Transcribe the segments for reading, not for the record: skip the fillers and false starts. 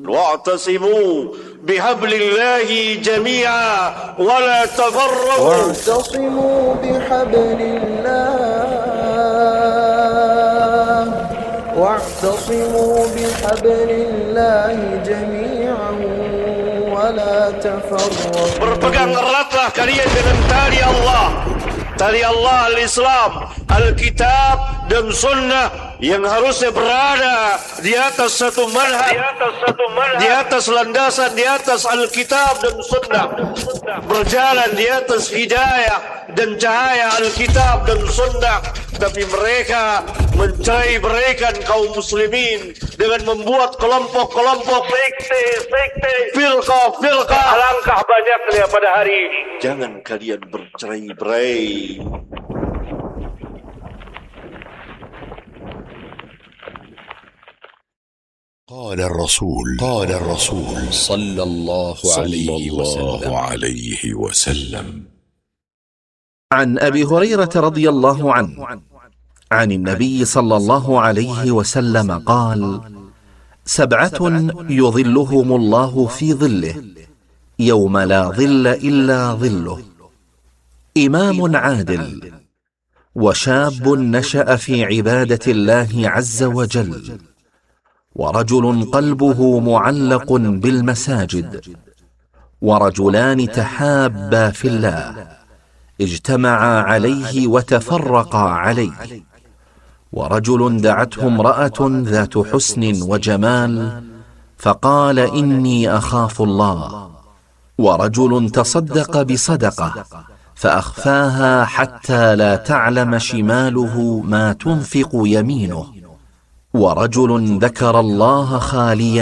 واعتصموا بحبل الله جميعا ولا تفرقوا واعتصموا بحبل الله جميعا ولا تفرقوا. Berpegang eratlah kalian dengan tali Allah al-Islam, Alkitab dan Sunnah yang harusnya berada di atas satu manhaj, di atas landasan, di atas Alkitab dan Sunnah, berjalan di atas hidayah dan cahaya Alkitab dan Sunnah. Tapi mereka mencerai-beraikan kaum muslimin dengan membuat kelompok-kelompok, sekte, firqah. Alangkah banyaknya pada hari ini. Jangan kalian bercerai-berai. قال الرسول صلى الله عليه وسلم عن أبي هريرة رضي الله عنه عن النبي صلى الله عليه وسلم قال: 7 يظلهم الله في ظله يوم لا ظل إلا ظله: إمام عادل، وشاب نشأ في عبادة الله عز وجل، ورجل قلبه معلق بالمساجد، ورجلان تحابا في الله اجتمعا عليه وتفرقا عليه، ورجل دعته امرأة ذات حسن وجمال فقال: إني أخاف الله، ورجل تصدق بصدقة فأخفاها حتى لا تعلم شماله ما تنفق يمينه، ورجل ذكر الله خاليا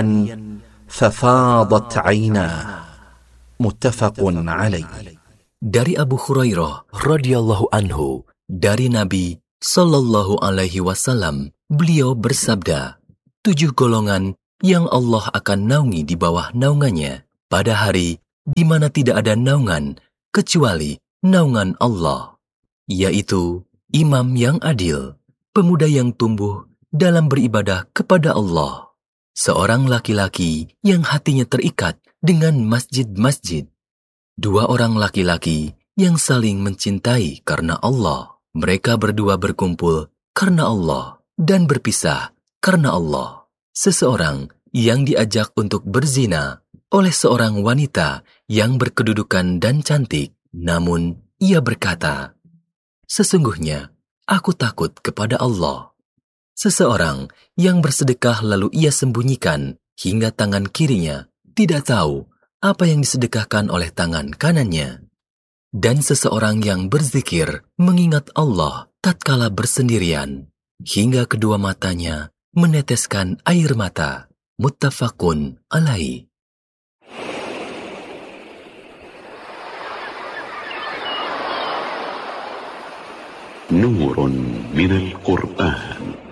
ففاضت عيناه. متفق عليه. Dari Abu Hurairah radhiyallahu anhu, dari Nabi sallallahu alaihi wasallam, beliau bersabda, 7 golongan yang Allah akan naungi di bawah naungannya pada hari di mana tidak ada naungan kecuali naungan Allah, yaitu imam yang adil, pemuda yang tumbuh dalam beribadah kepada Allah, seorang laki-laki yang hatinya terikat dengan masjid-masjid, 2 orang laki-laki yang saling mencintai karena Allah. Mereka berdua berkumpul karena Allah dan berpisah karena Allah. Seseorang yang diajak untuk berzina oleh seorang wanita yang berkedudukan dan cantik, namun ia berkata, "Sesungguhnya aku takut kepada Allah." Seseorang yang bersedekah lalu ia sembunyikan hingga tangan kirinya tidak tahu apa yang disedekahkan oleh tangan kanannya. Dan seseorang yang berzikir mengingat Allah tatkala bersendirian hingga kedua matanya meneteskan air mata. Muttafaqun alaihi. نور من القرآن